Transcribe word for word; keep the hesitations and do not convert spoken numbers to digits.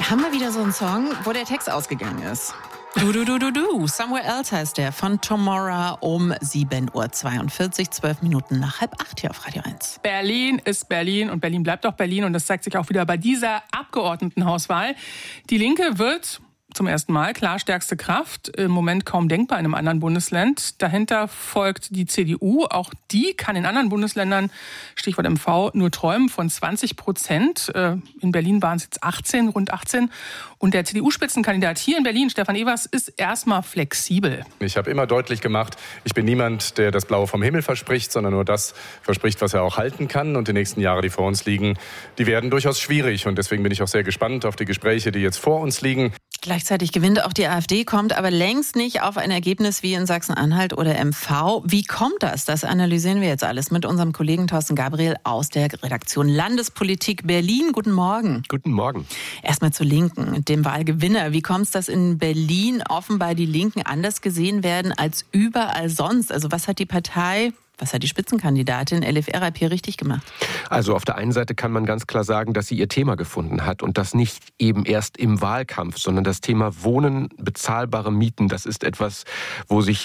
Wir haben mal wieder so einen Song, wo der Text ausgegangen ist. Du, du, du, du, du. Somewhere Else heißt der, von Tomorrow um sieben Uhr zweiundvierzig, zwölf Minuten nach halb acht hier auf Radio eins. Berlin ist Berlin und Berlin bleibt auch Berlin. Und das zeigt sich auch wieder bei dieser Abgeordnetenhauswahl. Die Linke wird zum ersten Mal klar stärkste Kraft. Im Moment kaum denkbar in einem anderen Bundesland. Dahinter folgt die C D U. Auch die kann in anderen Bundesländern, Stichwort M V, nur träumen von zwanzig Prozent. In Berlin waren es jetzt achtzehn, rund achtzehn. Und der C D U-Spitzenkandidat hier in Berlin, Stefan Evers, ist erstmal flexibel. Ich habe immer deutlich gemacht, ich bin niemand, der das Blaue vom Himmel verspricht, sondern nur das verspricht, was er auch halten kann. Und die nächsten Jahre, die vor uns liegen, die werden durchaus schwierig. Und deswegen bin ich auch sehr gespannt auf die Gespräche, die jetzt vor uns liegen. Gleichzeitig gewinnt auch die AfD, kommt aber längst nicht auf ein Ergebnis wie in Sachsen-Anhalt oder M V. Wie kommt das? Das analysieren wir jetzt alles mit unserem Kollegen Thorsten Gabriel aus der Redaktion Landespolitik Berlin. Guten Morgen. Guten Morgen. Erstmal zur Linken, dem Wahlgewinner. Wie kommt es, dass in Berlin offenbar die Linken anders gesehen werden als überall sonst? Also was hat die Partei... Was hat die Spitzenkandidatin Elif Errab hier richtig gemacht? Also auf der einen Seite kann man ganz klar sagen, dass sie ihr Thema gefunden hat und das nicht eben erst im Wahlkampf, sondern das Thema Wohnen, bezahlbare Mieten, das ist etwas, wo sich